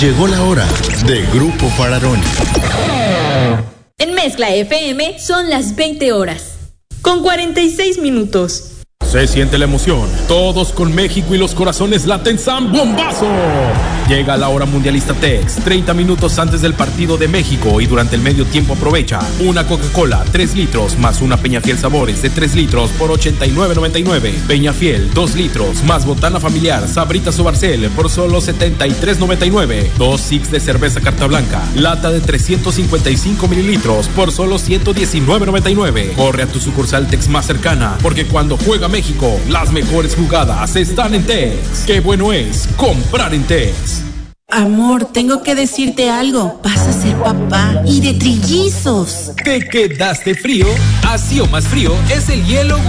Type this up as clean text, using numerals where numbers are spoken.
Llegó la hora de Grupo Fararoni. En Mezcla FM son las 20 horas, con 46 minutos. Se siente la emoción, todos con México y los corazones laten ¡San Bombazo! Llega la hora mundialista Tex, 30 minutos antes del partido de México y durante el medio tiempo aprovecha una Coca-Cola 3 litros más una Peñafiel Sabores de 3 litros por $89.99. Peñafiel 2 litros más botana familiar Sabritas o Barcel por solo $73.99. 2 six de cerveza Carta Blanca, lata de 355 mililitros por solo $119.99. Corre a tu sucursal Tex más cercana, porque cuando juega México, las mejores jugadas están en Tex. Qué bueno es comprar en Tex. Amor, tengo que decirte algo. Vas a ser papá y de trillizos. ¿Te quedaste frío? Así o más frío es el hielo